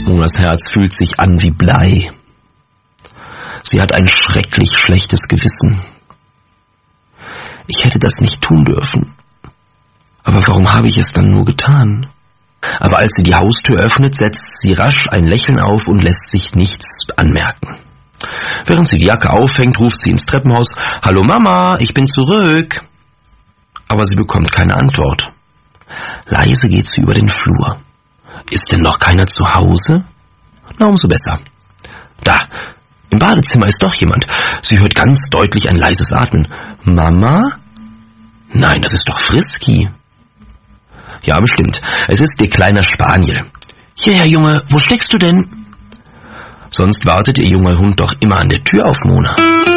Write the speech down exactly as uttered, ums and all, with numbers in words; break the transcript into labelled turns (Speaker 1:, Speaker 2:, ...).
Speaker 1: Monas Herz fühlt sich an wie Blei. Sie hat ein schrecklich schlechtes Gewissen. Ich hätte das nicht tun dürfen. Aber warum habe ich es dann nur getan? Aber als sie die Haustür öffnet, setzt sie rasch ein Lächeln auf und lässt sich nichts anmerken. Während sie die Jacke aufhängt, ruft sie ins Treppenhaus: »Hallo Mama, ich bin zurück.« Aber sie bekommt keine Antwort. Leise geht sie über den Flur. Ist denn noch keiner zu Hause? Na, umso besser. Da, im Badezimmer ist doch jemand. Sie hört ganz deutlich ein leises Atmen. Mama? Nein, das ist doch Frisky. Ja, bestimmt. Es ist ihr kleiner Spaniel. Hierher, Junge, wo steckst du denn? Sonst wartet ihr junger Hund doch immer an der Tür auf Mona.